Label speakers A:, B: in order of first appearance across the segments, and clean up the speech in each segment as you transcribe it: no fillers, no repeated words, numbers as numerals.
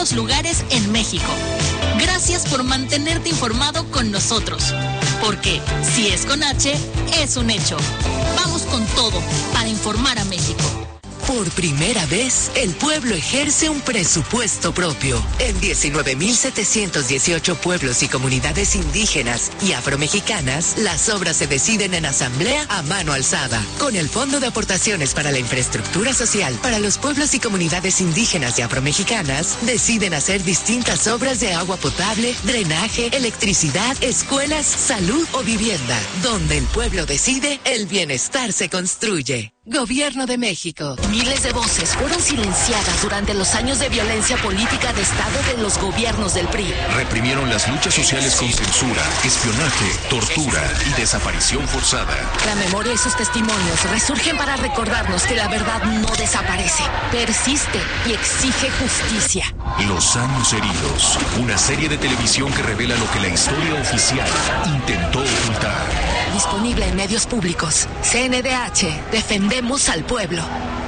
A: primeros lugares en México. Gracias por mantenerte informado con nosotros. Porque si es con H, es un hecho. Vamos con todo para informar a México.
B: Por primera vez, el pueblo ejerce un presupuesto propio. En 19.718 pueblos y comunidades indígenas y afromexicanas, las obras se deciden en asamblea a mano alzada. Con el Fondo de Aportaciones para la Infraestructura Social para los pueblos y comunidades indígenas y afromexicanas, deciden hacer distintas obras de agua potable, drenaje, electricidad, escuelas, salud o vivienda. Donde el pueblo decide, el bienestar se construye. Gobierno de México.
C: Miles de voces fueron silenciadas durante los años de violencia política de Estado de los gobiernos del PRI.
D: Reprimieron las luchas sociales con censura, espionaje, tortura y desaparición forzada.
C: La memoria y sus testimonios resurgen para recordarnos que la verdad no desaparece, persiste y exige justicia.
D: Los años heridos. Una serie de televisión que revela lo que la historia oficial intentó ocultar.
C: Disponible en medios públicos. CNDH. Defendemos al pueblo.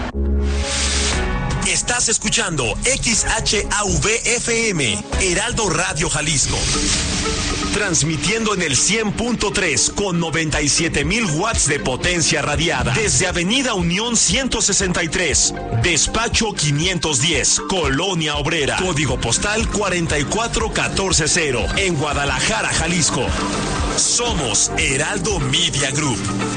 E: Estás escuchando XHAV-FM, Heraldo Radio Jalisco. Transmitiendo en el 100.3 con 97,000 watts de potencia radiada. Desde Avenida Unión 163, Despacho 510, Colonia Obrera. Código postal 44140, en Guadalajara, Jalisco. Somos Heraldo Media Group.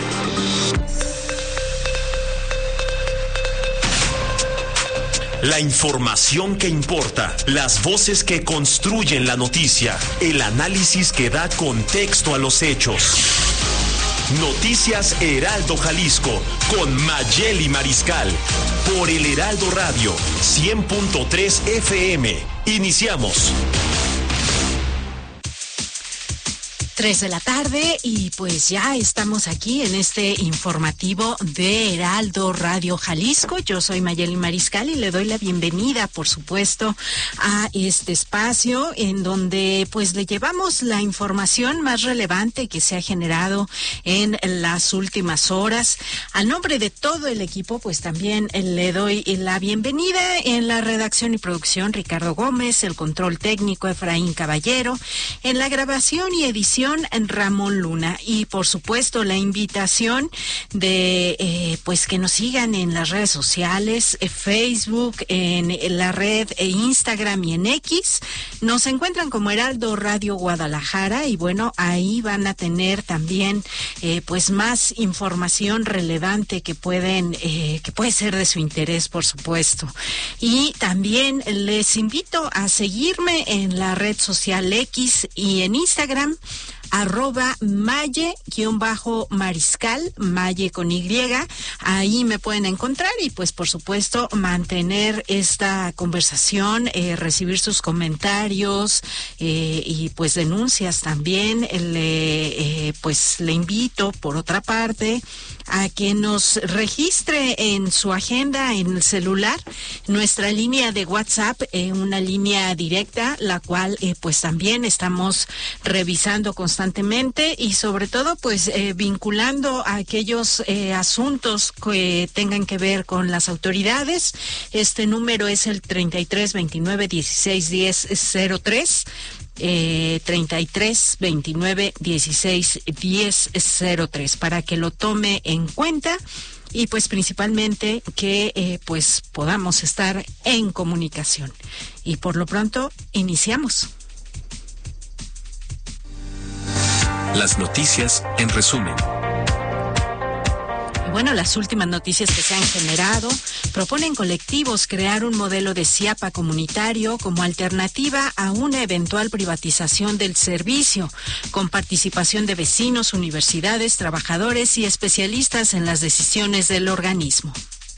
E: La información que importa, las voces que construyen la noticia, el análisis que da contexto a los hechos. Noticias Heraldo Jalisco con Mayeli Mariscal por el Heraldo Radio 100.3 FM. Iniciamos.
F: 3 de la tarde y pues ya estamos aquí en este informativo de Heraldo Radio Jalisco. Yo soy Mayeli Mariscal y le doy la bienvenida, por supuesto, a este espacio en donde pues le llevamos la información más relevante que se ha generado en las últimas horas. A nombre de todo el equipo, pues también le doy la bienvenida en la redacción y producción Ricardo Gómez, el control técnico Efraín Caballero, en la grabación y edición Ramón Luna, y por supuesto la invitación de pues que nos sigan en las redes sociales, Facebook, en la red Instagram y en X. Nos encuentran como Heraldo Radio Guadalajara y bueno, ahí van a tener también pues más información relevante que puede ser de su interés, por supuesto. Y también les invito a seguirme en la red social X y en Instagram @Maye_Mariscal, Maye con Y. Ahí me pueden encontrar y pues por supuesto mantener esta conversación, recibir sus comentarios y pues denuncias también. Le invito por otra parte a que nos registre en su agenda, en el celular, nuestra línea de WhatsApp, una línea directa, la cual pues también estamos revisando constantemente y sobre todo pues vinculando a aquellos asuntos que tengan que ver con las autoridades. Este número es el 33 29 16 10 03. 33 29 16 10 03 para que lo tome en cuenta y pues principalmente que pues podamos estar en comunicación. Y por lo pronto iniciamos.
D: Las noticias en resumen.
F: Bueno, las últimas noticias que se han generado proponen colectivos crear un modelo de CIAPA comunitario como alternativa a una eventual privatización del servicio, con participación de vecinos, universidades, trabajadores y especialistas en las decisiones del organismo.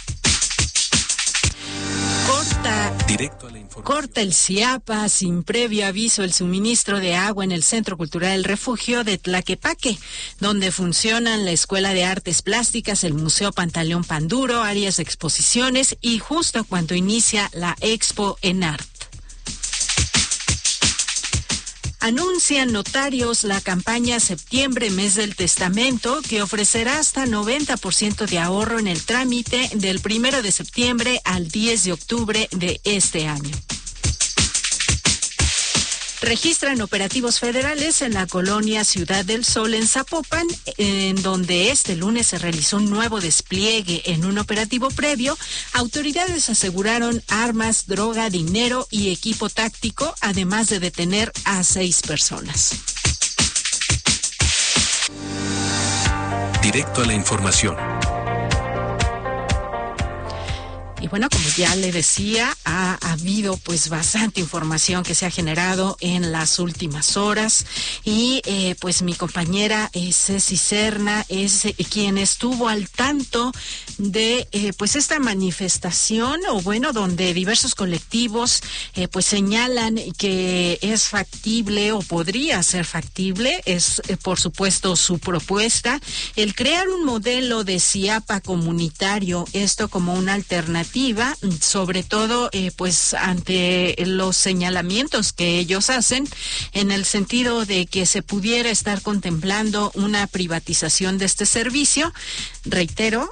F: Corta el CIAPA sin previo aviso el suministro de agua en el Centro Cultural El Refugio de Tlaquepaque, donde funcionan la Escuela de Artes Plásticas, el Museo Pantaleón Panduro, áreas de exposiciones y justo cuando inicia la Expo ENART. Anuncian notarios la campaña Septiembre, Mes del Testamento, que ofrecerá hasta 90% de ahorro en el trámite del 1 de septiembre al 10 de octubre de este año. Registran operativos federales en la colonia Ciudad del Sol en Zapopan, en donde este lunes se realizó un nuevo despliegue. En un operativo previo, autoridades aseguraron armas, droga, dinero y equipo táctico, además de detener a 6 personas.
D: Directo a la información.
F: Y bueno, como ya le decía, ha habido pues bastante información que se ha generado en las últimas horas y pues mi compañera Ceci Serna es quien estuvo al tanto de pues esta manifestación, o bueno, donde diversos colectivos pues señalan que es factible o podría ser factible, es por supuesto su propuesta, el crear un modelo de CIAPA comunitario, esto como una alternativa, sobre todo pues ante los señalamientos que ellos hacen en el sentido de que se pudiera estar contemplando una privatización de este servicio. Reitero,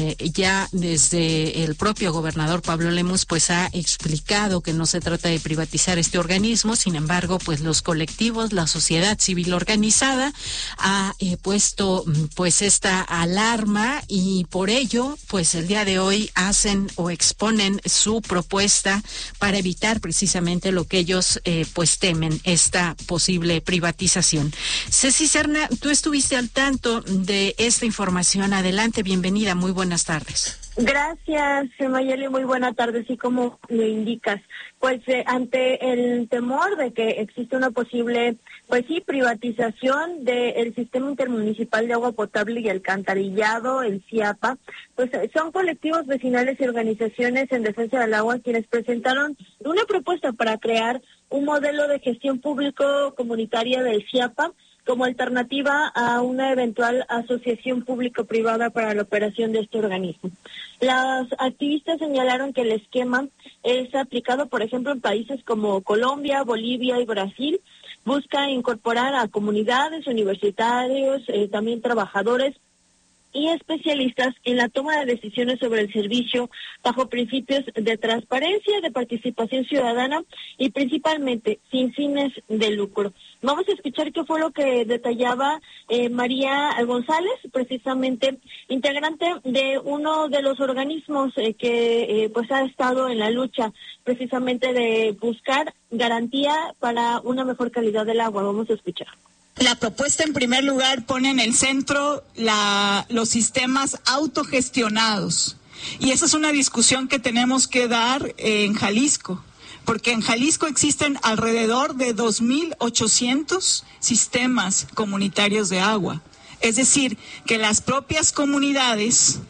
F: ya desde el propio gobernador Pablo Lemus pues ha explicado que no se trata de privatizar este organismo. Sin embargo, pues los colectivos, la sociedad civil organizada ha puesto pues esta alarma, y por ello pues el día de hoy hacen o exponen su propuesta para evitar precisamente lo que ellos pues temen, esta posible privatización. Ceci Serna, tú estuviste al tanto de esta información. Adelante, bienvenida, muy buenas tardes.
G: Gracias, Mayeli, muy buena tarde. Sí, como lo indicas, pues ante el temor de que existe una posible, pues sí, privatización del Sistema Intermunicipal de Agua Potable y Alcantarillado, el CIAPA, pues son colectivos vecinales y organizaciones en defensa del agua quienes presentaron una propuesta para crear un modelo de gestión público comunitaria del CIAPA como alternativa a una eventual asociación público-privada para la operación de este organismo. Las activistas señalaron que el esquema es aplicado, por ejemplo, en países como Colombia, Bolivia y Brasil. Busca incorporar a comunidades, universitarios, también trabajadores y especialistas en la toma de decisiones sobre el servicio bajo principios de transparencia, de participación ciudadana y principalmente sin fines de lucro. Vamos a escuchar qué fue lo que detallaba María González, precisamente integrante de uno de los organismos que pues ha estado en la lucha precisamente de buscar garantía para una mejor calidad del agua. Vamos a escuchar.
H: La propuesta, en primer lugar, pone en el centro los sistemas autogestionados. Y esa es una discusión que tenemos que dar en Jalisco, porque en Jalisco existen alrededor de 2,800 sistemas comunitarios de agua. Es decir, que las propias comunidades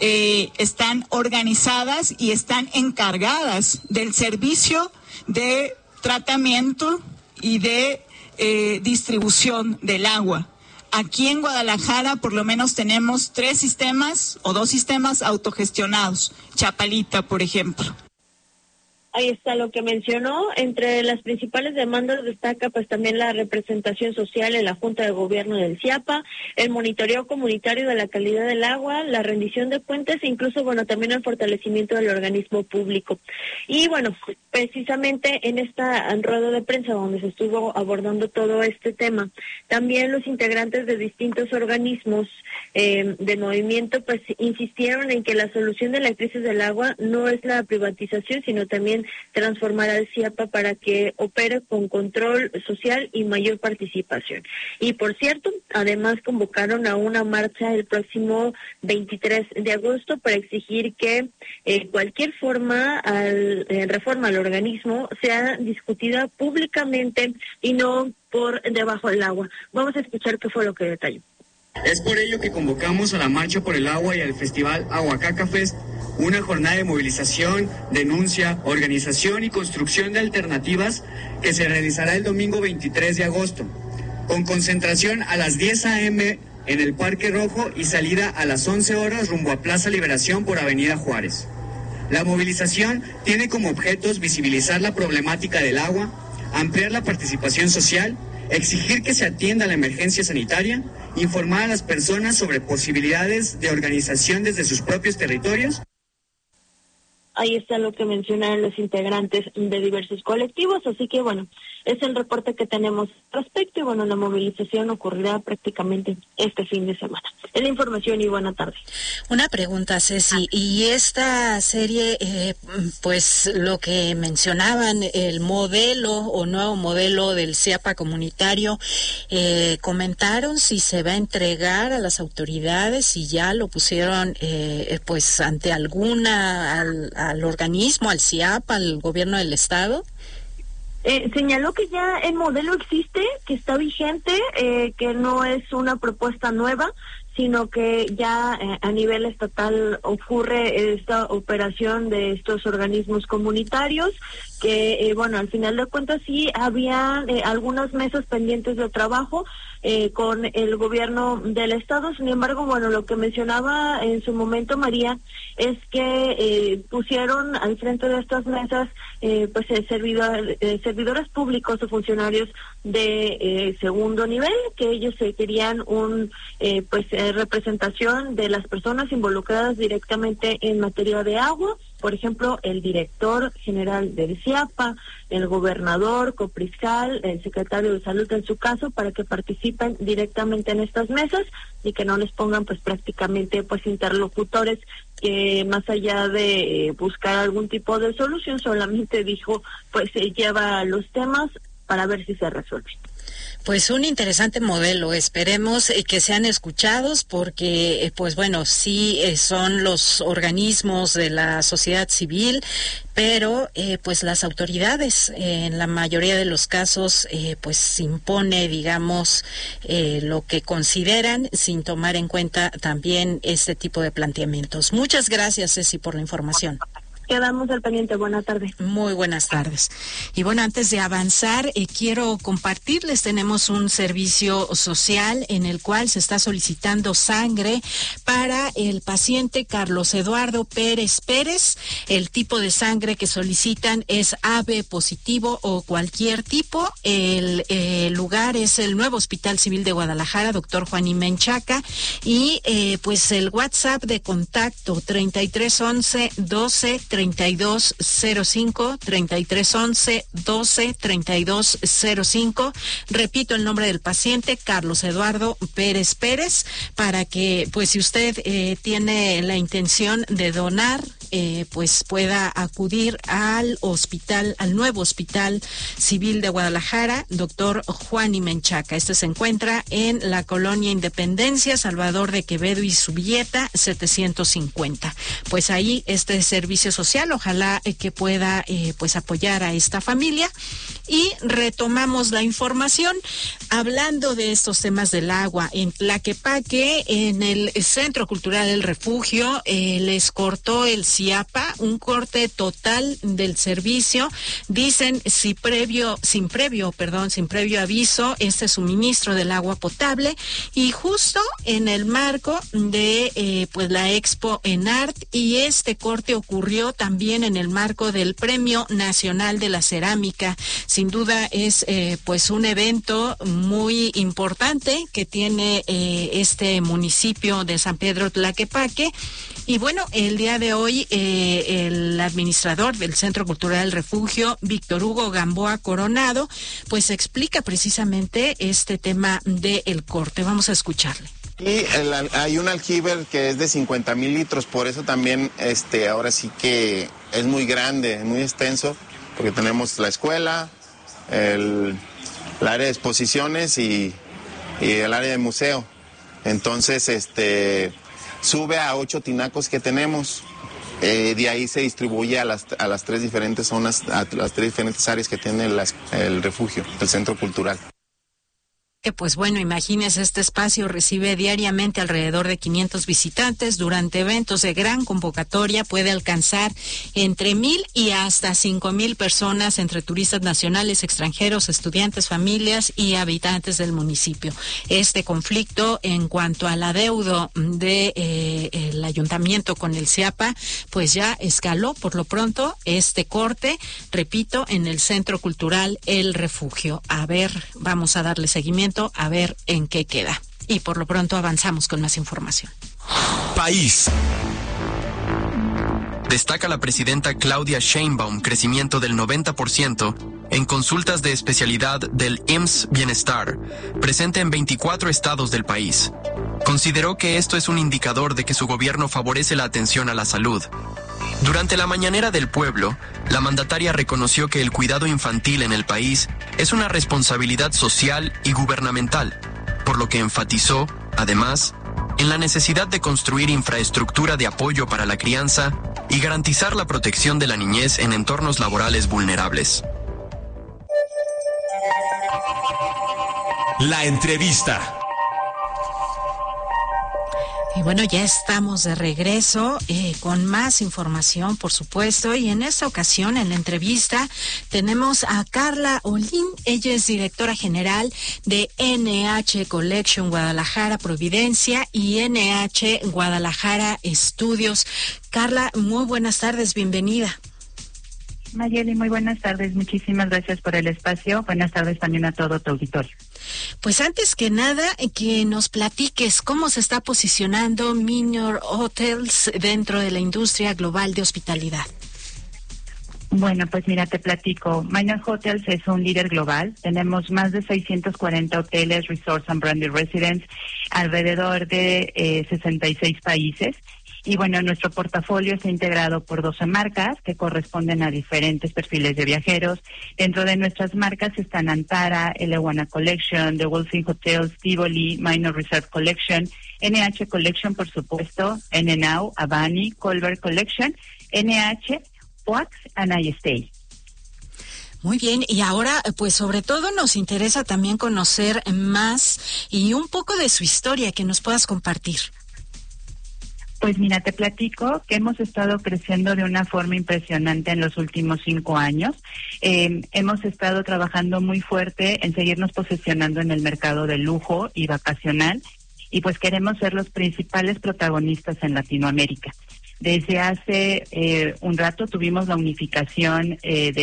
H: están organizadas y están encargadas del servicio de tratamiento y de distribución del agua. Aquí en Guadalajara por lo menos tenemos 3 sistemas o 2 sistemas autogestionados. Chapalita, por ejemplo.
G: Ahí está lo que mencionó. Entre las principales demandas destaca pues también la representación social en la Junta de Gobierno del CIAPA, el monitoreo comunitario de la calidad del agua, la rendición de fuentes e incluso, bueno, también el fortalecimiento del organismo público. Y bueno, precisamente en esta rueda de prensa donde se estuvo abordando todo este tema, también los integrantes de distintos organismos de movimiento pues insistieron en que la solución de la crisis del agua no es la privatización, sino también transformar al CIAPA para que opere con control social y mayor participación. Y por cierto, además convocaron a una marcha el próximo 23 de agosto para exigir que cualquier reforma al organismo sea discutida públicamente y no por debajo del agua. Vamos a escuchar qué fue lo que detalló.
I: Es por ello que convocamos a la Marcha por el Agua y al Festival Aguacaca Fest, una jornada de movilización, denuncia, organización y construcción de alternativas que se realizará el domingo 23 de agosto, con concentración a las 10 a.m. en el Parque Rojo y salida a las 11 horas rumbo a Plaza Liberación por Avenida Juárez. La movilización tiene como objetos visibilizar la problemática del agua, ampliar la participación social, exigir que se atienda la emergencia sanitaria, informar a las personas sobre posibilidades de organización desde sus propios territorios.
G: Ahí está lo que mencionaron los integrantes de diversos colectivos, así que bueno, es el reporte que tenemos al respecto y bueno, la movilización ocurrirá prácticamente este fin de semana. Es la información y buena tarde.
F: Una pregunta, Ceci, y esta serie, pues lo que mencionaban, el modelo o nuevo modelo del CIAPA comunitario, comentaron si se va a entregar a las autoridades, si ya lo pusieron pues ante alguna, al organismo, al CIAPA, al gobierno del estado.
G: Señaló que ya el modelo existe, que está vigente, que no es una propuesta nueva, sino que ya a nivel estatal ocurre esta operación de estos organismos comunitarios, que bueno, al final de cuentas sí había algunas mesas pendientes de trabajo con el gobierno del estado. Sin embargo, bueno, lo que mencionaba en su momento María es que pusieron al frente de estas mesas pues servidores públicos o funcionarios de segundo nivel, que ellos querían un representación de las personas involucradas directamente en materia de agua, por ejemplo, el director general del CIAPA, el gobernador, Copriscal, el secretario de Salud en su caso, para que participen directamente en estas mesas y que no les pongan pues prácticamente pues interlocutores que más allá de buscar algún tipo de solución, solamente dijo pues lleva los temas para ver si se resuelven.
F: Pues un interesante modelo, esperemos que sean escuchados porque, pues bueno, sí son los organismos de la sociedad civil, pero pues las autoridades en la mayoría de los casos pues impone, digamos, lo que consideran sin tomar en cuenta también este tipo de planteamientos. Muchas gracias, Ceci, por la información.
G: Quedamos al pendiente. Buenas tardes.
F: Muy buenas tardes. Y bueno, antes de avanzar, quiero compartirles, tenemos un servicio social en el cual se está solicitando sangre para el paciente Carlos Eduardo Pérez Pérez. El tipo de sangre que solicitan es AB positivo o cualquier tipo. El lugar es el Nuevo Hospital Civil de Guadalajara, doctor Juan Menchaca. Y pues el WhatsApp de contacto 3311 12 3205, 3311 12 3205. Repito el nombre del paciente, Carlos Eduardo Pérez Pérez, para que pues si usted tiene la intención de donar, pues pueda acudir al hospital, al Nuevo Hospital Civil de Guadalajara, doctor Juan Menchaca. Este se encuentra en la colonia Independencia, Salvador de Quevedo y Subieta 750. Pues ahí este servicio social, ojalá que pueda pues apoyar a esta familia. Y retomamos la información hablando de estos temas del agua. En Tlaquepaque, en el Centro Cultural El Refugio, les cortó el CIAPA, un corte total del servicio. Dicen sin previo aviso, este suministro del agua potable, y justo en el marco de pues la Expo Enart, y este corte ocurrió también en el marco del Premio Nacional de la Cerámica. Sin duda es pues un evento muy importante que tiene este municipio de San Pedro Tlaquepaque. Y bueno, el día de hoy el administrador del Centro Cultural El Refugio, Víctor Hugo Gamboa Coronado, pues explica precisamente este tema del corte. Vamos a escucharle.
J: Y hay un aljibe que es de 50,000 litros, por eso también ahora sí que es muy grande, muy extenso, porque tenemos la escuela, el área de exposiciones y el área de museo. Entonces, sube a 8 tinacos que tenemos. De ahí se distribuye a las 3 diferentes zonas, a las 3 diferentes áreas que tiene el refugio, el centro cultural.
F: Pues bueno, imagínese, este espacio recibe diariamente alrededor de 500 visitantes. Durante eventos de gran convocatoria puede alcanzar entre 1,000 y hasta 5,000 personas, entre turistas nacionales, extranjeros, estudiantes, familias y habitantes del municipio. Este conflicto en cuanto al adeudo de el ayuntamiento con el CIAPA, pues ya escaló por lo pronto este corte, repito, en el Centro Cultural El Refugio. A ver, vamos a darle seguimiento a ver en qué queda. Y por lo pronto avanzamos con más información.
E: País.
K: Destaca la presidenta Claudia Sheinbaum crecimiento del 90% en consultas de especialidad del IMSS Bienestar, presente en 24 estados del país. Consideró que esto es un indicador de que su gobierno favorece la atención a la salud. Durante la Mañanera del Pueblo, la mandataria reconoció que el cuidado infantil en el país es una responsabilidad social y gubernamental, por lo que enfatizó, además, en la necesidad de construir infraestructura de apoyo para la crianza y garantizar la protección de la niñez en entornos laborales vulnerables.
E: La entrevista.
F: Y bueno, ya estamos de regreso con más información, por supuesto, y en esta ocasión, en la entrevista, tenemos a Carla Olin. Ella es directora general de NH Collection Guadalajara Providencia y NH Guadalajara Estudios. Carla, muy buenas tardes, bienvenida.
L: Mayeli, muy buenas tardes, muchísimas gracias por el espacio. Buenas tardes también a todo tu auditorio.
F: Pues antes que nada, que nos platiques cómo se está posicionando Minor Hotels dentro de la industria global de hospitalidad.
L: Bueno, pues mira, te platico. Minor Hotels es un líder global. Tenemos más de 640 hoteles, resorts and branded residence, alrededor de 66 países. Y bueno, nuestro portafolio está integrado por 12 marcas que corresponden a diferentes perfiles de viajeros. Dentro de nuestras marcas están Antara, Elewana Collection, The Wolfing Hotels, Tivoli, Minor Reserve Collection, NH Collection, por supuesto, NNOW, Avani, Colbert Collection, NH, Wax and I Stay.
F: Muy bien, y ahora pues sobre todo nos interesa también conocer más y un poco de su historia que nos puedas compartir.
L: Pues mira, te platico que hemos estado creciendo de una forma impresionante en los últimos 5 años. Hemos estado trabajando muy fuerte en seguirnos posicionando en el mercado de lujo y vacacional y pues queremos ser los principales protagonistas en Latinoamérica. Desde hace un rato tuvimos la unificación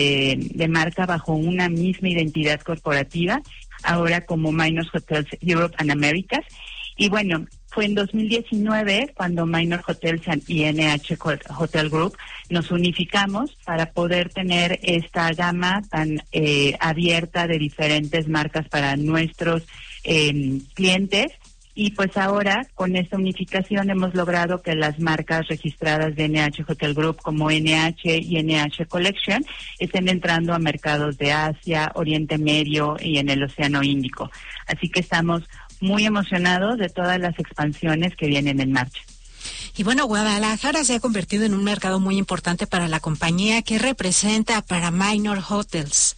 L: de marca bajo una misma identidad corporativa, ahora como Minor Hotels Europe and Americas. Y bueno, fue en 2019 cuando Minor Hotels y NH Hotel Group nos unificamos para poder tener esta gama tan abierta de diferentes marcas para nuestros clientes. Y pues ahora, con esta unificación, hemos logrado que las marcas registradas de NH Hotel Group como NH y NH Collection estén entrando a mercados de Asia, Oriente Medio y en el Océano Índico. Así que estamos muy emocionados de todas las expansiones que vienen en marcha.
F: Y bueno, Guadalajara se ha convertido en un mercado muy importante para la compañía. ¿Qué representa para Minor Hotels?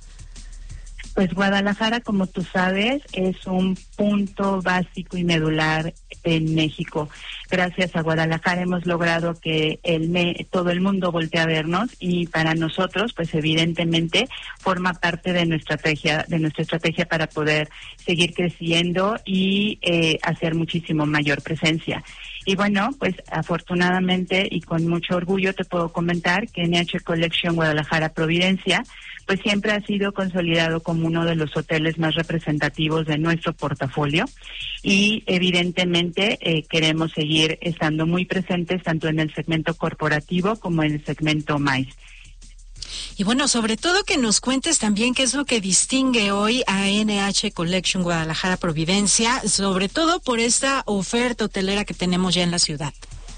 L: Pues Guadalajara, como tú sabes, es un punto básico y medular en México. Gracias a Guadalajara hemos logrado que todo el mundo voltee a vernos y para nosotros, pues evidentemente forma parte de nuestra estrategia para poder seguir creciendo y hacer muchísimo mayor presencia. Y bueno, pues afortunadamente y con mucho orgullo te puedo comentar que NH Collection Guadalajara Providencia pues siempre ha sido consolidado como uno de los hoteles más representativos de nuestro portafolio y evidentemente queremos seguir estando muy presentes tanto en el segmento corporativo como en el segmento MICE.
F: Y bueno, sobre todo que nos cuentes también qué es lo que distingue hoy a NH Collection Guadalajara Providencia, sobre todo por esta oferta hotelera que tenemos ya en la ciudad.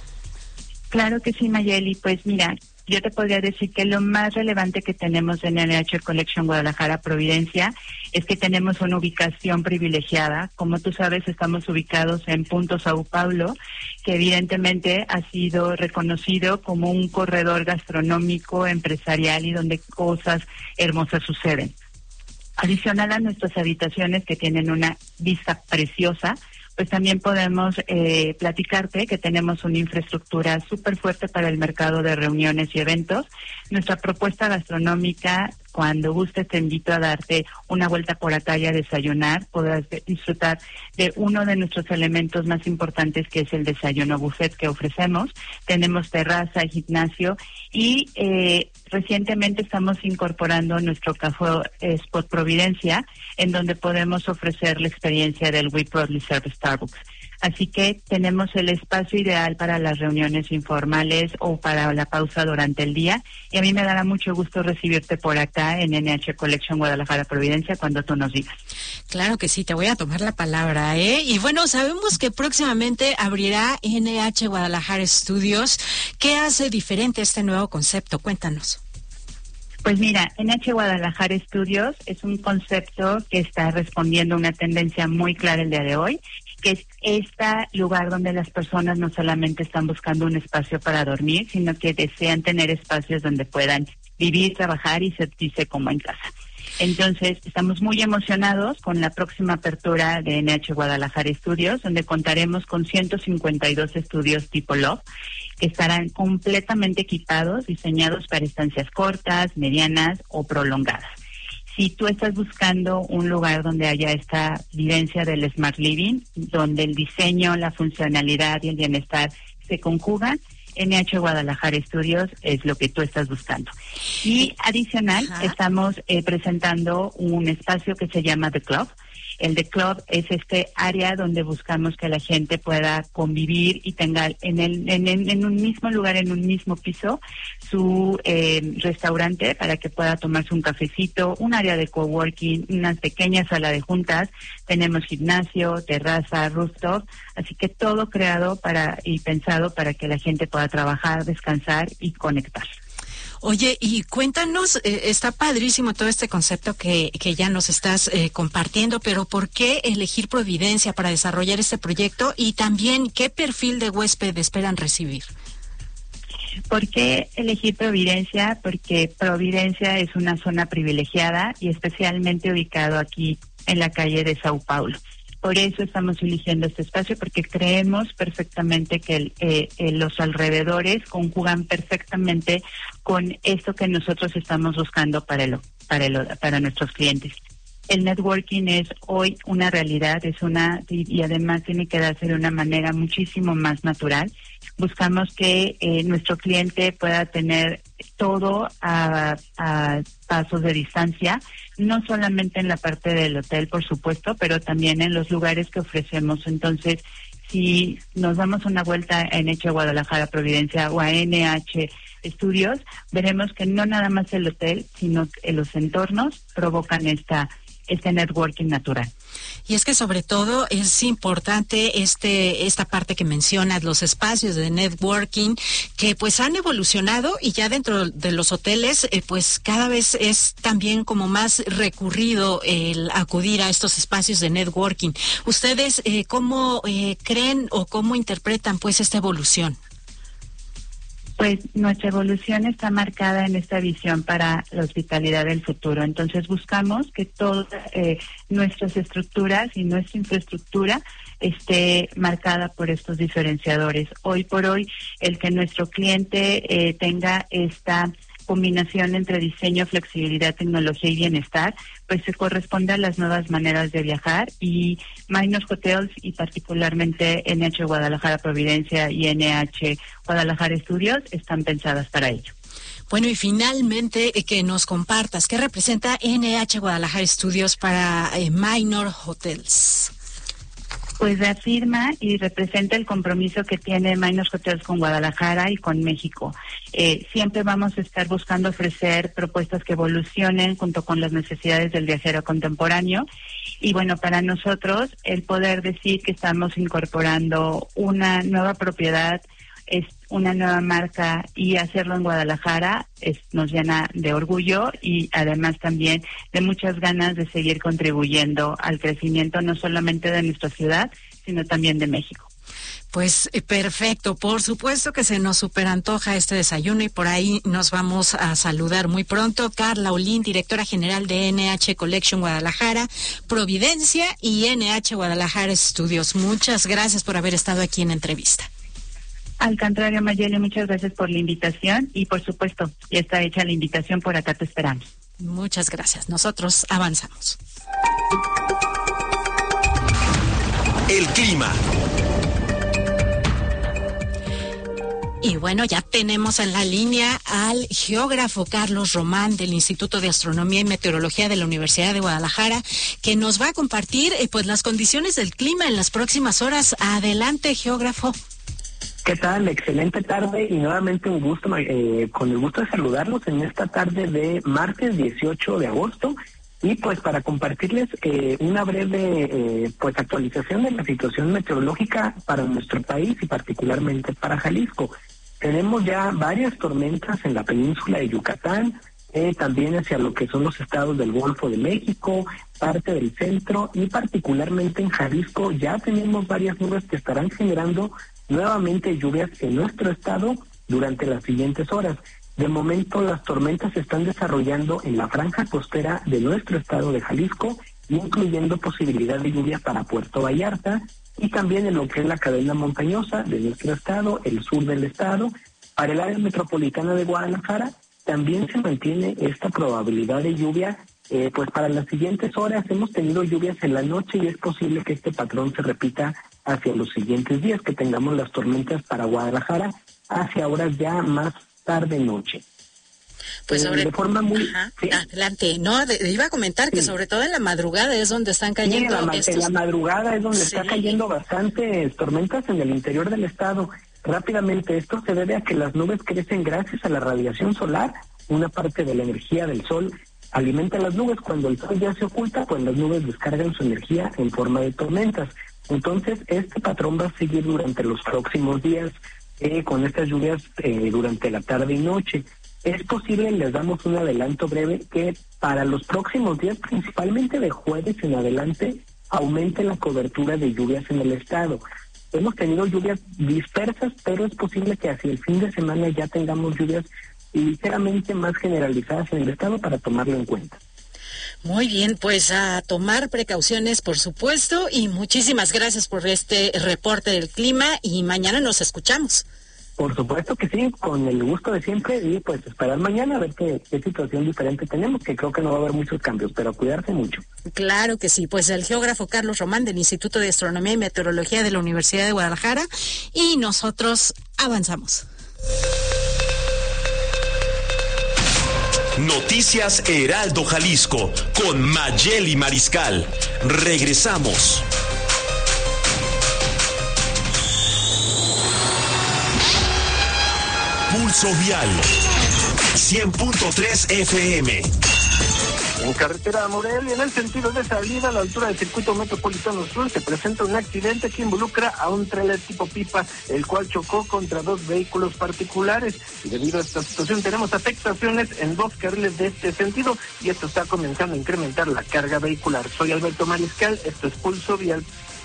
L: Claro que sí, Mayeli. Pues mira, yo te podría decir que lo más relevante que tenemos en NH Collection Guadalajara Providencia es que tenemos una ubicación privilegiada. Como tú sabes, estamos ubicados en Punto Sao Paulo, que evidentemente ha sido reconocido como un corredor gastronómico, empresarial y donde cosas hermosas suceden. Adicional a nuestras habitaciones que tienen una vista preciosa, pues también podemos platicarte que tenemos una infraestructura súper fuerte para el mercado de reuniones y eventos. Nuestra propuesta gastronómica, cuando gustes te invito a darte una vuelta por Ataya a desayunar, podrás disfrutar de uno de nuestros elementos más importantes que es el desayuno buffet que ofrecemos. Tenemos terraza, gimnasio y recientemente estamos incorporando nuestro café Spot Providencia, en donde podemos ofrecer la experiencia del We Proudly Serve Starbucks. Así que tenemos el espacio ideal para las reuniones informales o para la pausa durante el día. Y a mí me dará mucho gusto recibirte por acá en NH Collection Guadalajara Providencia cuando tú nos digas.
F: Claro que sí, te voy a tomar la palabra, ¿eh? Y bueno, sabemos que próximamente abrirá NH Guadalajara Studios. ¿Qué hace diferente este nuevo concepto? Cuéntanos.
L: Pues mira, NH Guadalajara Studios es un concepto que está respondiendo a una tendencia muy clara el día de hoy, que es este lugar donde las personas no solamente están buscando un espacio para dormir, sino que desean tener espacios donde puedan vivir, trabajar y sentirse como en casa. Entonces, estamos muy emocionados con la próxima apertura de NH Guadalajara Studios, donde contaremos con 152 estudios tipo Love, que estarán completamente equipados, diseñados para estancias cortas, medianas o prolongadas. Si tú estás buscando un lugar donde haya esta vivencia del Smart Living, donde el diseño, la funcionalidad y el bienestar se conjugan, NH Guadalajara Studios es lo que tú estás buscando. Y adicional, estamos presentando un espacio que se llama The Club. El The Club es este área donde buscamos que la gente pueda convivir y tenga en un mismo lugar, en un mismo piso, su restaurante para que pueda tomarse un cafecito, un área de coworking, una pequeña sala de juntas. Tenemos gimnasio, terraza, rooftop, así que todo creado y pensado para que la gente pueda trabajar, descansar y conectar.
F: Oye, y cuéntanos, está padrísimo todo este concepto que ya nos estás compartiendo, pero ¿por qué elegir Providencia para desarrollar este proyecto? Y también, ¿qué perfil de huésped esperan recibir?
L: ¿Por qué elegir Providencia? Porque Providencia es una zona privilegiada y especialmente ubicado aquí en la calle de Sao Paulo. Por eso estamos eligiendo este espacio, porque creemos perfectamente que los alrededores conjugan perfectamente con esto que nosotros estamos buscando para nuestros clientes. El networking es hoy una realidad, y además tiene que darse de una manera muchísimo más natural. Buscamos que nuestro cliente pueda tener todo a pasos de distancia, no solamente en la parte del hotel, por supuesto, pero también en los lugares que ofrecemos. Entonces, si nos damos una vuelta a NH Guadalajara Providencia o a NH Studios, veremos que no nada más el hotel, sino que los entornos provocan este networking natural.
F: Y es que sobre todo es importante esta parte que mencionas, los espacios de networking que pues han evolucionado, y ya dentro de los hoteles pues cada vez es también como más recurrido el acudir a estos espacios de networking. ¿Ustedes cómo creen o cómo interpretan pues esta evolución?
L: Pues nuestra evolución está marcada en esta visión para la hospitalidad del futuro. Entonces buscamos que todas nuestras estructuras y nuestra infraestructura esté marcada por estos diferenciadores. Hoy por hoy, el que nuestro cliente tenga esta combinación entre diseño, flexibilidad, tecnología y bienestar, pues se corresponde a las nuevas maneras de viajar, y Minor Hotels y particularmente NH Guadalajara Providencia y NH Guadalajara Studios están pensadas para ello.
F: Bueno, y finalmente que nos compartas, ¿qué representa NH Guadalajara Studios para Minor Hotels?
L: Pues reafirma y representa el compromiso que tiene Minor Hotels con Guadalajara y con México. Siempre vamos a estar buscando ofrecer propuestas que evolucionen junto con las necesidades del viajero contemporáneo. Y bueno, para nosotros el poder decir que estamos incorporando una nueva propiedad, es una nueva marca, y hacerlo en Guadalajara nos llena de orgullo y además también de muchas ganas de seguir contribuyendo al crecimiento no solamente de nuestra ciudad, sino también de México.
F: Pues perfecto, por supuesto que se nos superantoja este desayuno y por ahí nos vamos a saludar muy pronto. Carla Olín, directora general de NH Collection Guadalajara, Providencia y NH Guadalajara Studios. Muchas gracias por haber estado aquí en entrevista.
L: Al contrario, Mayeli, muchas gracias por la invitación y por supuesto, ya está hecha la invitación, por acá te esperamos.
F: Muchas gracias, nosotros avanzamos.
E: El clima.
F: Y bueno, ya tenemos en la línea al geógrafo Carlos Román del Instituto de Astronomía y Meteorología de la Universidad de Guadalajara, que nos va a compartir pues las condiciones del clima en las próximas horas. Adelante, geógrafo.
M: ¿Qué tal? Excelente tarde y nuevamente un gusto, con el gusto de saludarlos en esta tarde de martes 18 de agosto. Y pues para compartirles una breve pues actualización de la situación meteorológica para nuestro país y particularmente para Jalisco. Tenemos ya varias tormentas en la península de Yucatán, también hacia lo que son los estados del Golfo de México, parte del centro y particularmente en Jalisco ya tenemos varias nubes que estarán generando nuevamente lluvias en nuestro estado durante las siguientes horas. De momento las tormentas se están desarrollando en la franja costera de nuestro estado de Jalisco, incluyendo posibilidad de lluvia para Puerto Vallarta y también en lo que es la cadena montañosa de nuestro estado, el sur del estado. Para el área metropolitana de Guadalajara también se mantiene esta probabilidad de lluvia, pues para las siguientes horas hemos tenido lluvias en la noche y es posible que este patrón se repita hacia los siguientes días, que tengamos las tormentas para Guadalajara hacia horas ya más tarde-noche.
F: Pues
M: de forma muy...
F: ¿Sí? Adelante. No, iba a comentar que sobre todo en la madrugada es donde están cayendo
M: en la madrugada es donde está cayendo bastantes tormentas en el interior del estado. Rápidamente, esto se debe a que las nubes crecen gracias a la radiación solar. Una parte de la energía del sol alimenta las nubes. Cuando el sol ya se oculta, pues las nubes descargan su energía en forma de tormentas. Entonces, este patrón va a seguir durante los próximos días, con estas lluvias durante la tarde y noche. Es posible, les damos un adelanto breve, que para los próximos días, principalmente de jueves en adelante, aumente la cobertura de lluvias en el estado. Hemos tenido lluvias dispersas, pero es posible que hacia el fin de semana ya tengamos lluvias ligeramente más generalizadas en el estado para tomarlo en cuenta.
F: Muy bien, pues a tomar precauciones, por supuesto, y muchísimas gracias por este reporte del clima y mañana nos escuchamos.
M: Por supuesto que sí, con el gusto de siempre y pues esperar mañana a ver qué situación diferente tenemos, que creo que no va a haber muchos cambios, pero cuidarse mucho.
F: Claro que sí, pues el geógrafo Carlos Román del Instituto de Astronomía y Meteorología de la Universidad de Guadalajara y nosotros avanzamos.
E: Noticias Heraldo Jalisco con Mayeli Mariscal. Regresamos. Pulso Vial 100.3 FM.
N: En carretera Morelia, en el sentido de salida a la altura del circuito metropolitano sur, se presenta un accidente que involucra a un tráiler tipo pipa, el cual chocó contra dos vehículos particulares. Y debido a esta situación tenemos afectaciones en dos carriles de este sentido y esto está comenzando a incrementar la carga vehicular. Soy Alberto Mariscal, esto es Pulso Vial.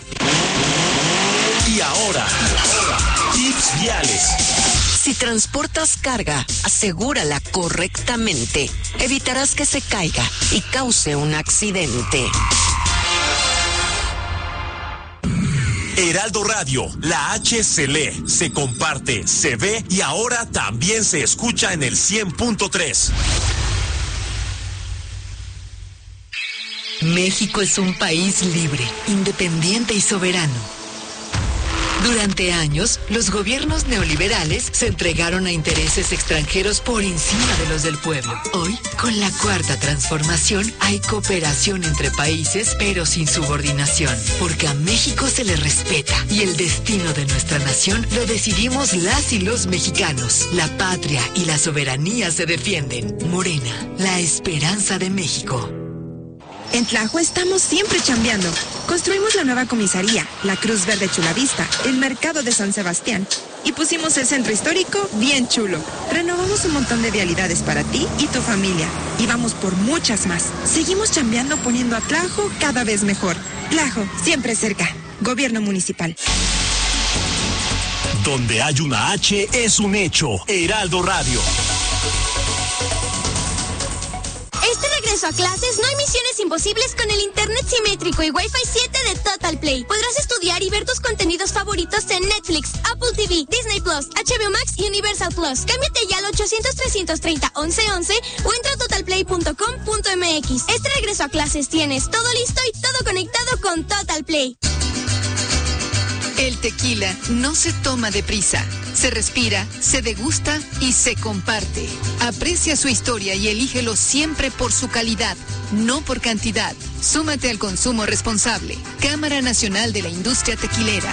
E: Y ahora, tips viales.
B: Si transportas carga, asegúrala correctamente. Evitarás que se caiga y cause un accidente.
E: Heraldo Radio, la H se lee, se comparte, se ve y ahora también se escucha en el 100.3.
B: México es un país libre, independiente y soberano. Durante años, los gobiernos neoliberales se entregaron a intereses extranjeros por encima de los del pueblo. Hoy, con la Cuarta Transformación, hay cooperación entre países, pero sin subordinación, porque a México se le respeta y el destino de nuestra nación lo decidimos las y los mexicanos. La patria y la soberanía se defienden. Morena, la esperanza de México.
O: En Tlajo estamos siempre chambeando. Construimos la nueva comisaría, la Cruz Verde Chulavista, el mercado de San Sebastián y pusimos el centro histórico bien chulo. Renovamos un montón de vialidades para ti y tu familia y vamos por muchas más. Seguimos chambeando poniendo a Tlajo cada vez mejor. Tlajo, siempre cerca. Gobierno municipal.
E: Donde hay una H es un hecho. Heraldo Radio.
P: Este regreso a clases no hay misiones imposibles con el internet simétrico y Wi-Fi 7 de Total Play. Podrás estudiar y ver tus contenidos favoritos en Netflix, Apple TV, Disney Plus, HBO Max y Universal Plus. Cámbiate ya al 800-330-1111 o entra a totalplay.com.mx. Este regreso a clases tienes todo listo y todo conectado con Total Play.
Q: El tequila no se toma deprisa, se respira, se degusta y se comparte. Aprecia su historia y elígelo siempre por su calidad, no por cantidad. Súmate al consumo responsable. Cámara Nacional de la Industria Tequilera.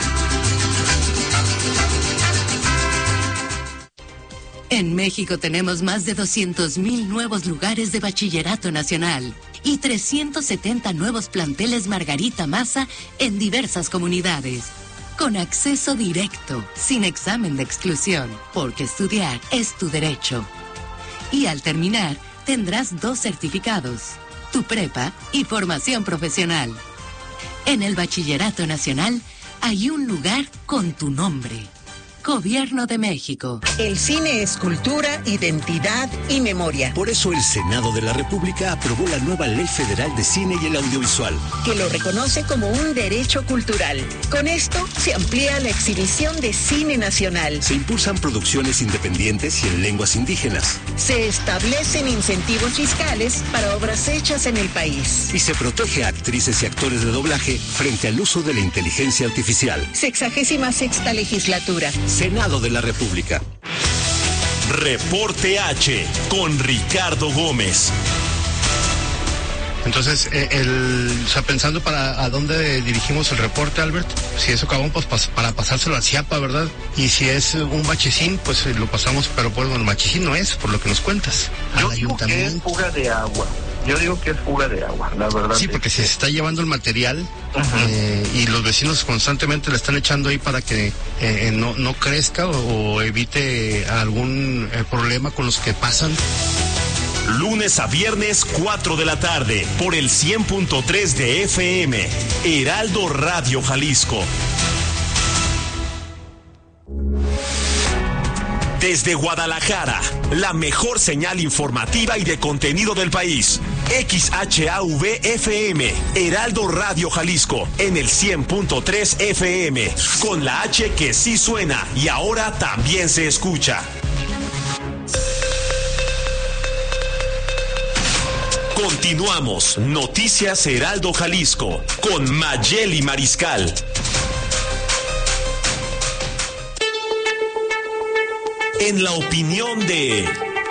B: En México tenemos más de 200,000 nuevos lugares de bachillerato nacional y 370 nuevos planteles Margarita Maza en diversas comunidades. Con acceso directo, sin examen de exclusión, porque estudiar es tu derecho. Y al terminar, tendrás 2 certificados, tu prepa y formación profesional. En el Bachillerato Nacional hay un lugar con tu nombre. Gobierno de México.
R: El cine es cultura, identidad y memoria.
S: Por eso el Senado de la República aprobó la nueva Ley Federal de Cine y el Audiovisual,
R: que lo reconoce como un derecho cultural. Con esto se amplía la exhibición de cine nacional.
S: Se impulsan producciones independientes y en lenguas indígenas.
R: Se establecen incentivos fiscales para obras hechas en el país.
S: Y se protege a actrices y actores de doblaje frente al uso de la inteligencia artificial.
R: 66ª legislatura.
S: Senado de la República.
E: Reporte H con Ricardo Gómez.
T: Entonces, pensando para a dónde dirigimos el reporte, Albert, si es Socavón, pues para pasárselo a Ciapa, ¿verdad? Y si es un Bachicín, pues lo pasamos, pero bueno, el Bachicín no es, por lo que nos cuentas.
N: Yo digo que es fuga de agua. Yo digo que es fuga de agua, la verdad.
T: Sí, porque se está llevando el material y los vecinos constantemente le están echando ahí para que no crezca o evite algún problema con los que pasan.
E: Lunes a viernes, 4 de la tarde, por el 100.3 de FM, Heraldo Radio Jalisco. Desde Guadalajara, la mejor señal informativa y de contenido del país. XHAV-FM, Heraldo Radio Jalisco, en el 100.3 FM, con la H que sí suena y ahora también se escucha. Continuamos, Noticias Heraldo Jalisco, con Mayeli Mariscal. En la opinión de...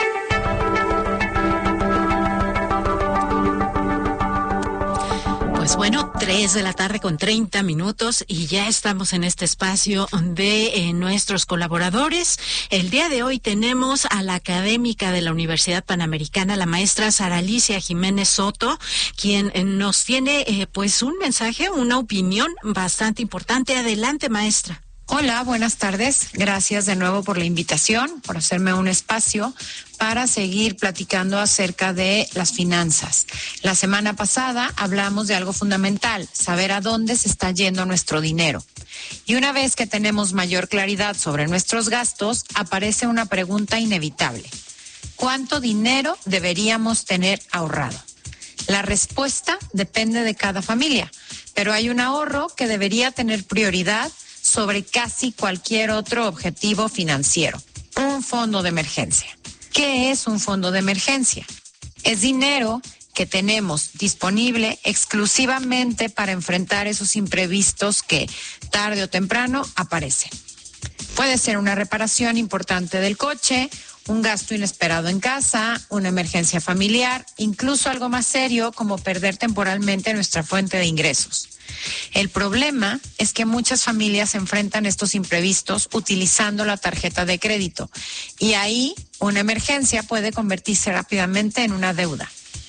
F: Pues bueno, 3 de la tarde con 30 minutos y ya estamos en este espacio de nuestros colaboradores. El día de hoy tenemos a la académica de la Universidad Panamericana, la maestra Sara Alicia Jiménez Soto, quien nos tiene pues un mensaje, una opinión bastante importante. Adelante, maestra.
U: Hola, buenas tardes. Gracias de nuevo por la invitación, por hacerme un espacio para seguir platicando acerca de las finanzas. La semana pasada hablamos de algo fundamental, saber a dónde se está yendo nuestro dinero. Y una vez que tenemos mayor claridad sobre nuestros gastos, aparece una pregunta inevitable. ¿Cuánto dinero deberíamos tener ahorrado? La respuesta depende de cada familia, pero hay un ahorro que debería tener prioridad sobre casi cualquier otro objetivo financiero, un fondo de emergencia. ¿Qué es un fondo de emergencia? Es dinero que tenemos disponible exclusivamente para enfrentar esos imprevistos que tarde o temprano aparecen. Puede ser una reparación importante del coche, un gasto inesperado en casa, una emergencia familiar, incluso algo más serio como perder temporalmente nuestra fuente de ingresos. El problema es que muchas familias enfrentan estos imprevistos utilizando la tarjeta de crédito y ahí una emergencia puede convertirse rápidamente en una deuda.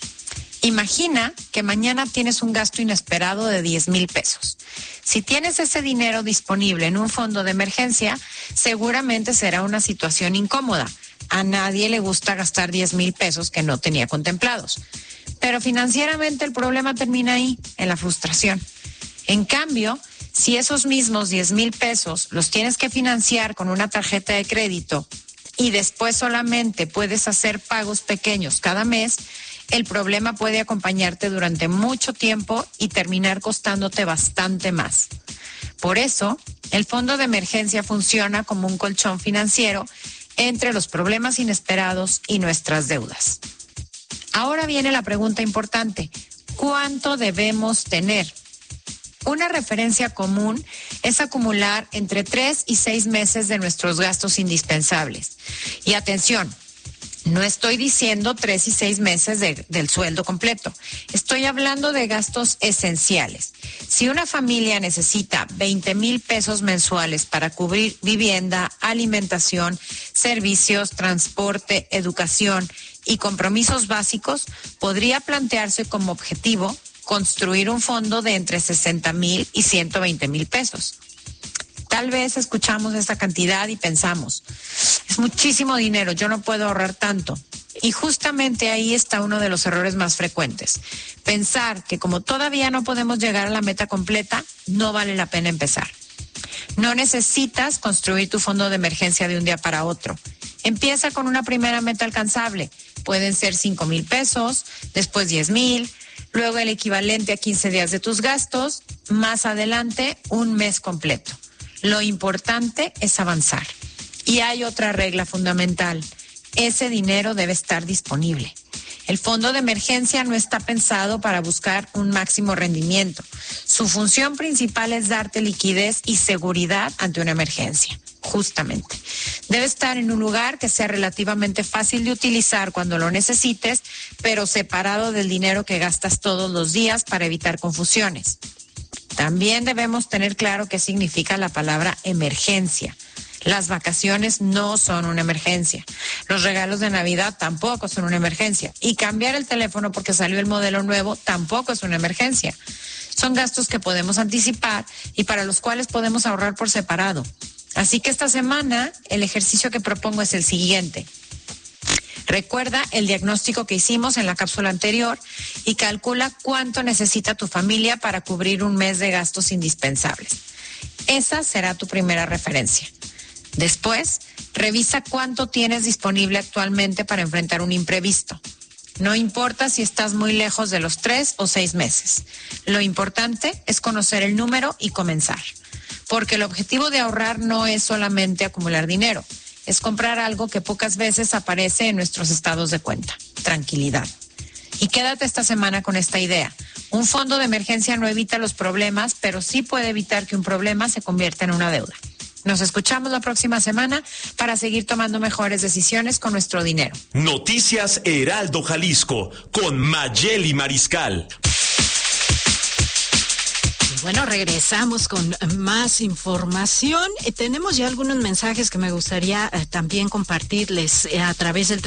U: Imagina que mañana tienes un gasto inesperado de 10,000 pesos. Si tienes ese dinero disponible en un fondo de emergencia, seguramente será una situación incómoda. A nadie le gusta gastar 10,000 pesos que no tenía contemplados. Pero financieramente el problema termina ahí, en la frustración. En cambio, si esos mismos 10,000 pesos los tienes que financiar con una tarjeta de crédito y después solamente puedes hacer pagos pequeños cada mes, el problema puede acompañarte durante mucho tiempo y terminar costándote bastante más. Por eso, el fondo de emergencia funciona como un colchón financiero entre los problemas inesperados y nuestras deudas. Ahora viene la pregunta importante: ¿cuánto debemos tener? Una referencia común es acumular entre 3 y 6 meses de nuestros gastos indispensables. Y atención, no estoy diciendo 3 y 6 meses del sueldo completo. Estoy hablando de gastos esenciales. Si una familia necesita 20,000 pesos mensuales para cubrir vivienda, alimentación, servicios, transporte, educación y compromisos básicos, podría plantearse como objetivo construir un fondo de entre 60,000 y 120,000 pesos. Tal vez escuchamos esta cantidad y pensamos, es muchísimo dinero, yo no puedo ahorrar tanto. Y justamente ahí está uno de los errores más frecuentes. Pensar que como todavía no podemos llegar a la meta completa, no vale la pena empezar. No necesitas construir tu fondo de emergencia de un día para otro. Empieza con una primera meta alcanzable. Pueden ser 5,000 pesos, después 10,000, luego el equivalente a 15 días de tus gastos, más adelante un mes completo. Lo importante es avanzar. Y hay otra regla fundamental. Ese dinero debe estar disponible. El fondo de emergencia no está pensado para buscar un máximo rendimiento. Su función principal es darte liquidez y seguridad ante una emergencia. Justamente. Debe estar en un lugar que sea relativamente fácil de utilizar cuando lo necesites, pero separado del dinero que gastas todos los días para evitar confusiones. También debemos tener claro qué significa la palabra emergencia. Las vacaciones no son una emergencia. Los regalos de Navidad tampoco son una emergencia. Y cambiar el teléfono porque salió el modelo nuevo tampoco es una emergencia. Son gastos que podemos anticipar y para los cuales podemos ahorrar por separado. Así que esta semana el ejercicio que propongo es el siguiente. Recuerda el diagnóstico que hicimos en la cápsula anterior y calcula cuánto necesita tu familia para cubrir un mes de gastos indispensables. Esa será tu primera referencia. Después, revisa cuánto tienes disponible actualmente para enfrentar un imprevisto. No importa si estás muy lejos de los 3 o 6 meses. Lo importante es conocer el número y comenzar. Porque el objetivo de ahorrar no es solamente acumular dinero. Es comprar algo que pocas veces aparece en nuestros estados de cuenta. Tranquilidad. Y quédate esta semana con esta idea. Un fondo de emergencia no evita los problemas, pero sí puede evitar que un problema se convierta en una deuda. Nos escuchamos la próxima semana para seguir tomando mejores decisiones con nuestro dinero.
E: Noticias Heraldo Jalisco con Mayeli Mariscal.
F: Bueno, regresamos con más información. Tenemos ya algunos mensajes que me gustaría también compartirles a través del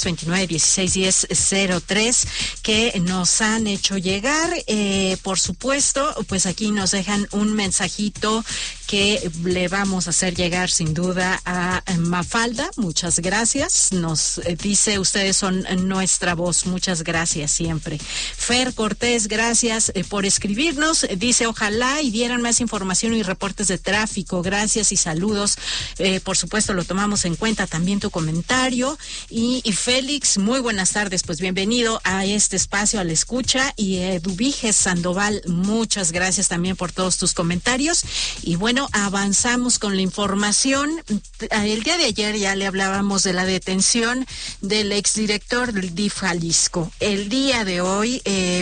F: 3329-1610-03 que nos han hecho llegar. Por supuesto, pues aquí nos dejan un mensajito que le vamos a hacer llegar sin duda a Mafalda. Muchas gracias. Nos dice, ustedes son nuestra voz. Muchas gracias siempre. Fer Cortés, gracias por escribirnos. Dice, ojalá y dieran más información y reportes de tráfico. Gracias y saludos. Por supuesto, lo tomamos en cuenta también tu comentario. Y Félix, muy buenas tardes. Pues bienvenido a este espacio, a la escucha. Y Dubiges Sandoval, muchas gracias también por todos tus comentarios. Y bueno, avanzamos con la información. El día de ayer ya le hablábamos de la detención del exdirector del DIF Jalisco. El día de hoy,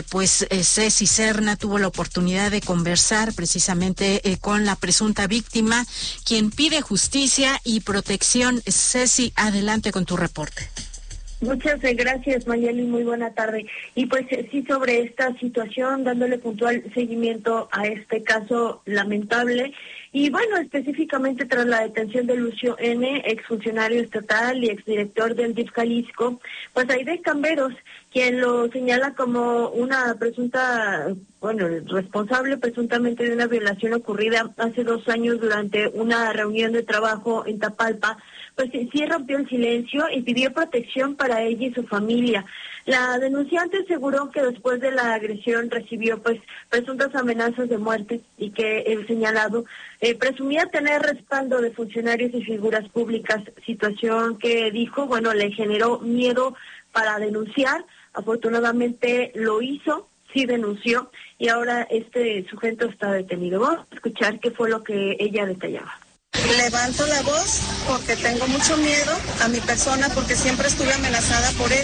F: Ceci Serna tuvo la oportunidad de conversar precisamente con la presunta víctima, quien pide justicia y protección. Ceci, adelante con tu reporte.
G: Muchas gracias, Mayeli, muy buena tarde. Y pues sí, sobre esta situación, dándole puntual seguimiento a este caso lamentable. Y bueno, específicamente tras la detención de Lucio N., exfuncionario estatal y exdirector del DIF Jalisco, pues Aide Camberos, quien lo señala como una presunta, el responsable presuntamente de una violación ocurrida hace 2 años durante una reunión de trabajo en Tapalpa, pues sí rompió el silencio y pidió protección para ella y su familia. La denunciante aseguró que después de la agresión recibió presuntas amenazas de muerte y que el señalado presumía tener respaldo de funcionarios y figuras públicas, situación que dijo, le generó miedo para denunciar. Afortunadamente lo hizo, sí denunció y ahora este sujeto está detenido. Vamos a escuchar qué fue lo que ella detallaba.
A: Levanto la voz porque tengo mucho miedo a mi persona porque siempre estuve amenazada por él.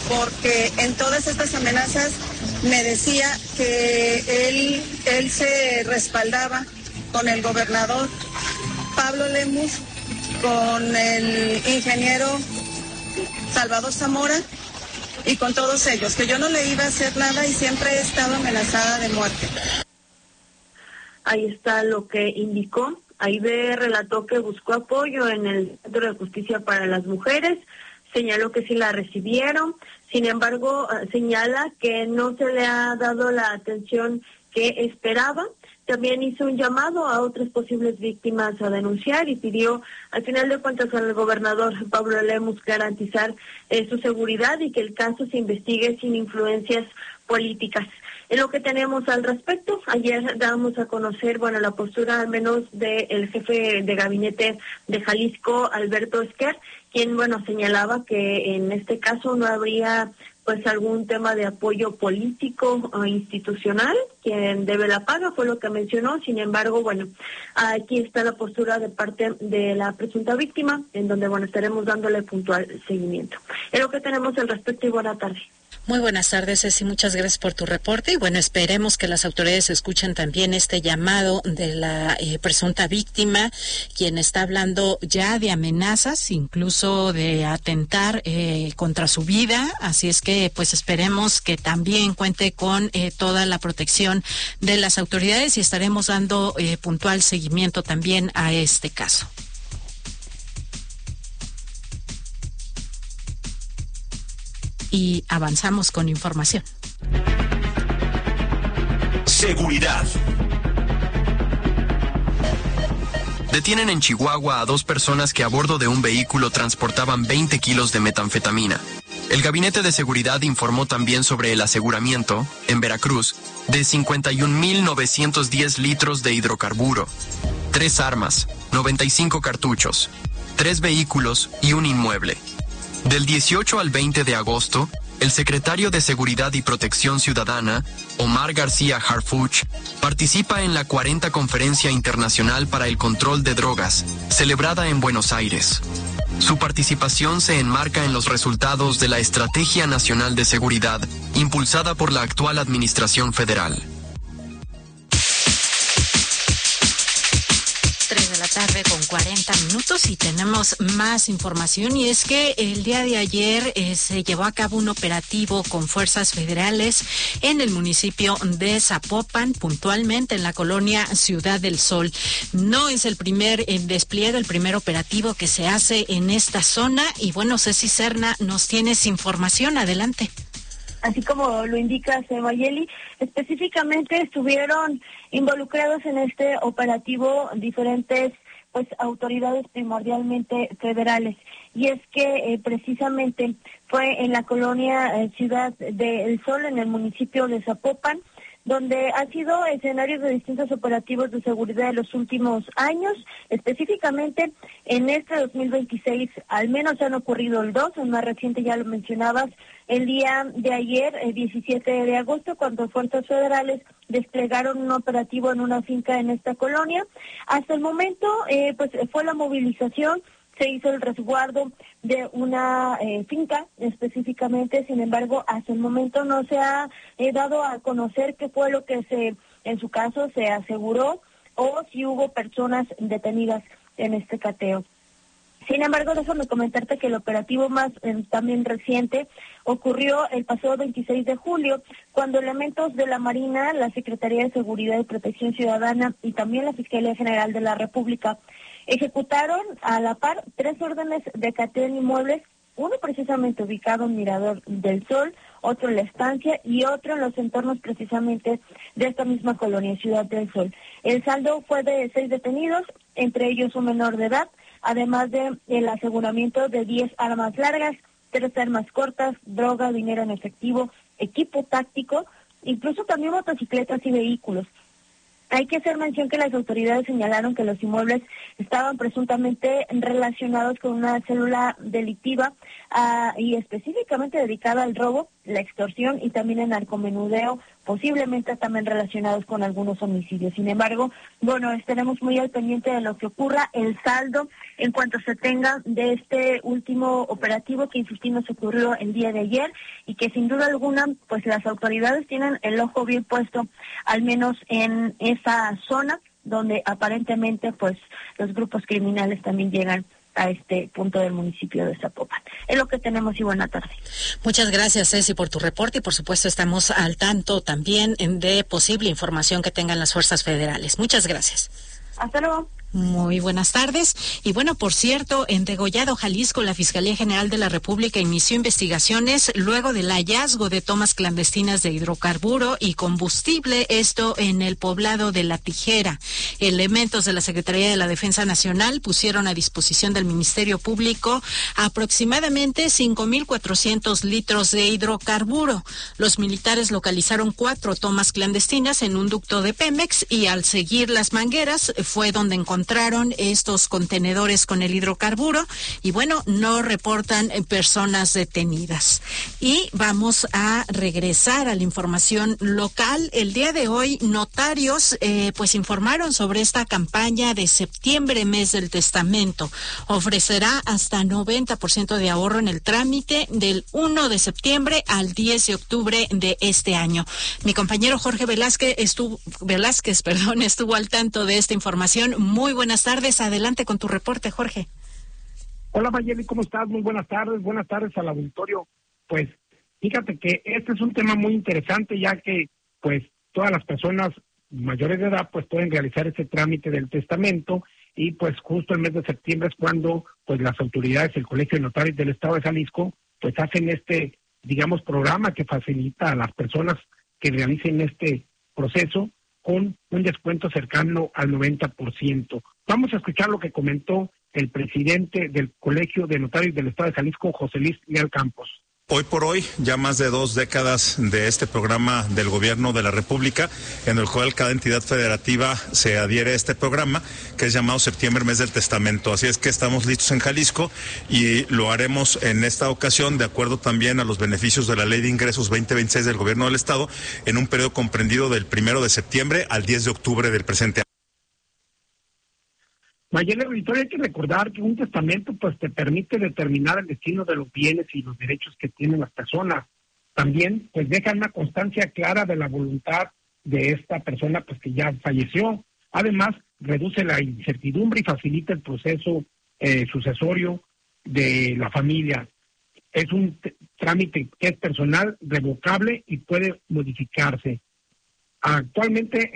A: porque en todas estas amenazas me decía que él se respaldaba con el gobernador Pablo Lemus, con el ingeniero Salvador Zamora y con todos ellos, que yo no le iba a hacer nada y siempre he estado amenazada de muerte.
G: Ahí está lo que indicó. Aide relató que buscó apoyo en el Centro de Justicia para las Mujeres, señaló que sí la recibieron, sin embargo señala que no se le ha dado la atención que esperaba. También hizo un llamado a otras posibles víctimas a denunciar y pidió al final de cuentas al gobernador Pablo Lemus garantizar su seguridad y que el caso se investigue sin influencias políticas. Es lo que tenemos al respecto. Ayer damos a conocer, la postura al menos del jefe de gabinete de Jalisco, Alberto Esquer, quien, señalaba que en este caso no habría algún tema de apoyo político o institucional. Quien debe la paga fue lo que mencionó. Sin embargo, aquí está la postura de parte de la presunta víctima, en donde, estaremos dándole puntual seguimiento. Es lo que tenemos al respecto y buena tarde.
F: Muy buenas tardes, Ceci, muchas gracias por tu reporte y esperemos que las autoridades escuchen también este llamado de la presunta víctima, quien está hablando ya de amenazas, incluso de atentar contra su vida, así es que esperemos que también cuente con toda la protección de las autoridades y estaremos dando puntual seguimiento también a este caso. Y avanzamos con información.
E: Seguridad.
K: Detienen en Chihuahua a 2 personas que a bordo de un vehículo transportaban 20 kilos de metanfetamina. El Gabinete de Seguridad informó también sobre el aseguramiento, en Veracruz, de 51.910 litros de hidrocarburo, 3 armas, 95 cartuchos, 3 vehículos y un inmueble. Del 18 al 20 de agosto, el secretario de Seguridad y Protección Ciudadana, Omar García Harfuch, participa en la 40 Conferencia Internacional para el Control de Drogas, celebrada en Buenos Aires. Su participación se enmarca en los resultados de la Estrategia Nacional de Seguridad, impulsada por la actual Administración Federal.
F: 3 de la tarde con 40 minutos y tenemos más información y es que el día de ayer se llevó a cabo un operativo con fuerzas federales en el municipio de Zapopan, puntualmente en la colonia Ciudad del Sol. No es el primer despliegue, el primer operativo que se hace en esta zona y Ceci Serna, nos tienes información, adelante.
G: Así como lo indica Mayeli, específicamente estuvieron involucrados en este operativo diferentes autoridades primordialmente federales. Y es que precisamente fue en la colonia Ciudad del Sol, en el municipio de Zapopan, donde ha sido escenario de distintos operativos de seguridad de los últimos años. Específicamente en este 2026 al menos han ocurrido el 2, el más reciente ya lo mencionabas, el día de ayer, el 17 de agosto, cuando fuerzas federales desplegaron un operativo en una finca en esta colonia. Hasta el momento fue la movilización, se hizo el resguardo de una finca específicamente, sin embargo, hasta el momento no se ha dado a conocer qué fue lo que en su caso se aseguró o si hubo personas detenidas en este cateo. Sin embargo, déjame comentarte que el operativo más también reciente ocurrió el pasado 26 de julio, cuando elementos de la Marina, la Secretaría de Seguridad y Protección Ciudadana y también la Fiscalía General de la República ejecutaron a la par 3 órdenes de cateo en inmuebles, uno precisamente ubicado en Mirador del Sol, otro en La Estancia y otro en los entornos precisamente de esta misma colonia, Ciudad del Sol. El saldo fue de 6 detenidos, entre ellos un menor de edad, además del aseguramiento de 10 armas largas, 3 armas cortas, droga, dinero en efectivo, equipo táctico, incluso también motocicletas y vehículos. Hay que hacer mención que las autoridades señalaron que los inmuebles estaban presuntamente relacionados con una célula delictiva y específicamente dedicada al robo la extorsión y también el narcomenudeo, posiblemente también relacionados con algunos homicidios. Sin embargo, bueno, estaremos muy al pendiente de lo que ocurra, el saldo en cuanto se tenga de este último operativo que, insistimos, ocurrió el día de ayer y que sin duda alguna, pues las autoridades tienen el ojo bien puesto, al menos en esa zona donde aparentemente pues los grupos criminales también llegan a este punto del municipio de Zapopan. Es lo que tenemos y buena tarde.
F: Muchas gracias, Ceci, por tu reporte y por supuesto estamos al tanto también de posible información que tengan las fuerzas federales. Muchas gracias.
G: Hasta luego.
F: Muy buenas tardes. Y bueno, por cierto, en Degollado, Jalisco, la Fiscalía General de la República inició investigaciones luego del hallazgo de tomas clandestinas de hidrocarburo y combustible, esto en el poblado de La Tijera. Elementos de la Secretaría de la Defensa Nacional pusieron a disposición del Ministerio Público aproximadamente 5,400 litros de hidrocarburo. Los militares localizaron 4 tomas clandestinas en un ducto de Pemex y al seguir las mangueras fue donde encontraron estos contenedores con el hidrocarburo y bueno, no reportan personas detenidas. Y vamos a regresar a la información local. El día de hoy, notarios pues informaron sobre esta campaña de septiembre, mes del testamento. Ofrecerá hasta 90% de ahorro en el trámite del 1 de septiembre al 10 de octubre de este año. Mi compañero Jorge Velázquez estuvo al tanto de esta información. Muy buenas tardes, adelante con tu reporte, Jorge.
C: Hola Mayeli, ¿cómo estás? Muy buenas tardes al auditorio. Pues fíjate que este es un tema muy interesante, ya que pues todas las personas mayores de edad pues pueden realizar ese trámite del testamento y pues justo el mes de septiembre es cuando pues las autoridades, el Colegio de Notarios del Estado de Jalisco pues hacen este, digamos, programa que facilita a las personas que realicen este proceso con un descuento cercano al 90%. Vamos a escuchar lo que comentó el presidente del Colegio de Notarios del Estado de Jalisco, José Luis Leal Campos.
V: Hoy por hoy, ya más de 2 décadas de este programa del Gobierno de la República, en el cual cada entidad federativa se adhiere a este programa, que es llamado Septiembre, Mes del Testamento. Así es que estamos listos en Jalisco y lo haremos en esta ocasión, de acuerdo también a los beneficios de la Ley de Ingresos 2026 del Gobierno del Estado, en un periodo comprendido del 1 de septiembre al 10 de octubre del presente año.
C: Mayeli, auditorio, hay que recordar que un testamento pues te permite determinar el destino de los bienes y los derechos que tienen las personas. También pues deja una constancia clara de la voluntad de esta persona pues que ya falleció. Además, reduce la incertidumbre y facilita el proceso sucesorio de la familia. Es un trámite que es personal, revocable y puede modificarse. Actualmente